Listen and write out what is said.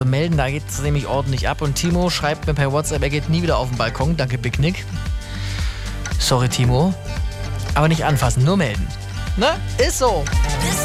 melden, da geht es nämlich ordentlich ab. Und Timo schreibt mir per WhatsApp, er geht nie wieder auf den Balkon. Danke, Big Nick. Sorry, Timo. Aber nicht anfassen, nur melden. Ne? Ist so. Bis